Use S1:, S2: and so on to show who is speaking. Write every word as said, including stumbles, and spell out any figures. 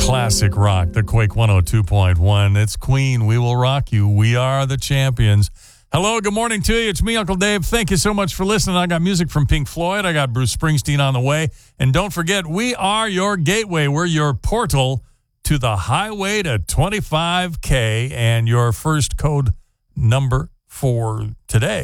S1: classic rock, the Quake one oh two point one. It's Queen. We will rock you. We are the champions. Hello, good morning to you. It's me, Uncle Dave. Thank you so much for listening. I got music from Pink Floyd. I got Bruce Springsteen on the way. And don't forget, we are your gateway. We're your portal to the highway to twenty-five K, and your first code number for today